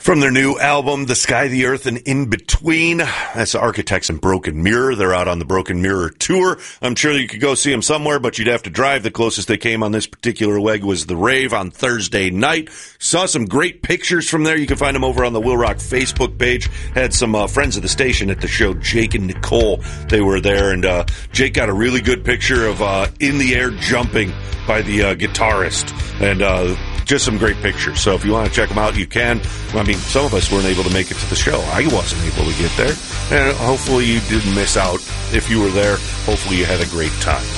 From their new album, The Sky, the Earth, and In Between. That's the Architects and Broken Mirror. They're out on the Broken Mirror tour. I'm sure you could go see them somewhere, but you'd have to drive. The closest they came on this particular leg was the Rave on Thursday night. Saw some great pictures from there. You can find them over on the Will Rock Facebook page. Had some friends of the station at the show, Jake and Nicole. They were there, and Jake got a really good picture of In the Air Jumping by the guitarist. And just some great pictures. So if you want to check them out, you can. I mean, some of us weren't able to make it to the show. I wasn't able to get there. And hopefully you didn't miss out. If you were there, hopefully you had a great time.